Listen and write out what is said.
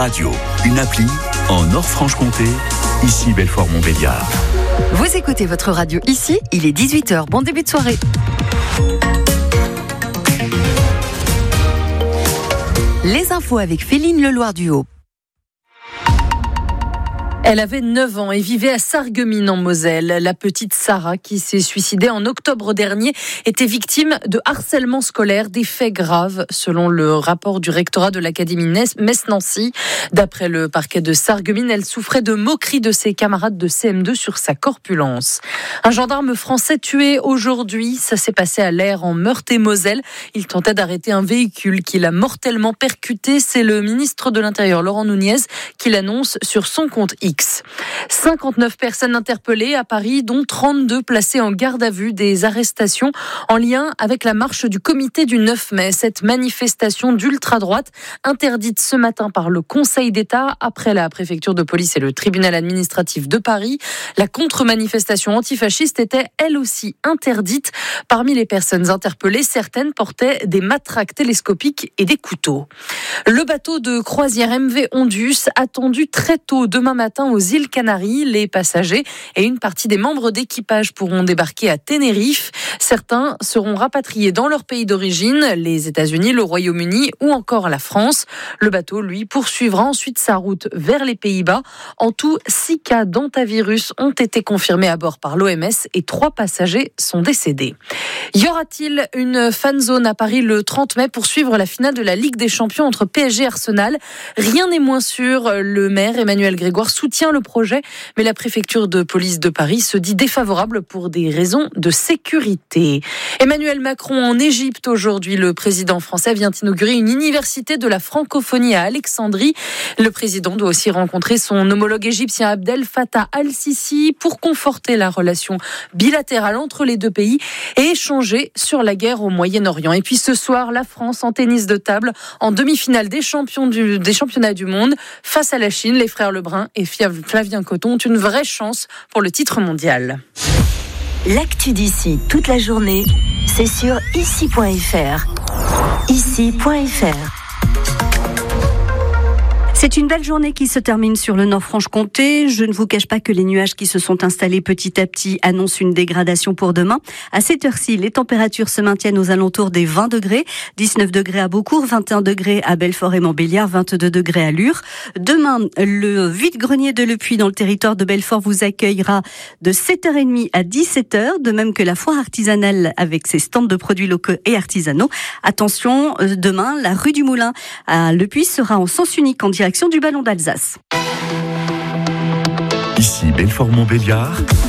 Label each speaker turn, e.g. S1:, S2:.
S1: radio, une appli en Nord-Franche-Comté, ici Belfort-Montbéliard.
S2: Vous écoutez votre radio ici, il est 18h. Bon début de soirée. Les infos avec Féline Leloir-Duhaut.
S3: Elle avait 9 ans et vivait à Sarreguemines en Moselle. La petite Sarah, qui s'est suicidée en octobre dernier, était victime de harcèlement scolaire, des faits graves, selon le rapport du rectorat de l'Académie Metz-Nancy. D'après le parquet de Sarreguemines, elle souffrait de moqueries de ses camarades de CM2 sur sa corpulence. Un gendarme français tué aujourd'hui. Ça s'est passé à l'Aire en Meurthe-et-Moselle. Il tentait d'arrêter un véhicule qui l'a mortellement percuté. C'est le ministre de l'Intérieur, Laurent Nunez, qui l'annonce sur son compte X. 59 personnes interpellées à Paris, dont 32 placées en garde à vue. Des arrestations en lien avec la marche du comité du 9 mai. Cette manifestation d'ultra-droite interdite ce matin par le Conseil d'État après la préfecture de police et le tribunal administratif de Paris. La contre-manifestation antifasciste était elle aussi interdite. Parmi les personnes interpellées, certaines portaient des matraques télescopiques et des couteaux. Le bateau de croisière MV Ondius attendu très tôt demain matin aux îles Canaries. Les passagers et une partie des membres d'équipage pourront débarquer à Tenerife. Certains seront rapatriés dans leur pays d'origine, les États-Unis, le Royaume-Uni ou encore la France. Le bateau, lui, poursuivra ensuite sa route vers les Pays-Bas. En tout, 6 cas d'hantavirus ont été confirmés à bord par l'OMS et 3 passagers sont décédés. Y aura-t-il une fan zone à Paris le 30 mai pour suivre la finale de la Ligue des Champions entre PSG et Arsenal? Rien n'est moins sûr. Le maire Emmanuel Grégoire soutient le projet, mais la préfecture de police de Paris se dit défavorable pour des raisons de sécurité. Emmanuel Macron en Égypte aujourd'hui. Le président français vient inaugurer une université de la francophonie à Alexandrie. Le président doit aussi rencontrer son homologue égyptien Abdel Fattah al-Sisi pour conforter la relation bilatérale entre les deux pays et échanger sur la guerre au Moyen-Orient. Et puis ce soir, la France en tennis de table en demi-finale des championnats du monde face à la Chine. Les frères Lebrun et Flavien Coton ont une vraie chance pour le titre mondial.
S2: L'actu d'ici toute la journée, c'est sur ici.fr. Ici.fr.
S4: C'est une belle journée qui se termine sur le Nord-Franche-Comté. Je ne vous cache pas que les nuages qui se sont installés petit à petit annoncent une dégradation pour demain. À cette heure-ci, les températures se maintiennent aux alentours des 20 degrés. 19 degrés à Beaucourt, 21 degrés à Belfort et Montbéliard, 22 degrés à Lure. Demain, le vide-grenier de Le Puy dans le territoire de Belfort vous accueillera de 7h30 à 17h, de même que la foire artisanale avec ses stands de produits locaux et artisanaux. Attention, demain, la rue du Moulin à Le Puy sera en sens unique en direction du Ballon d'Alsace.
S1: Ici Belfort-Montbéliard.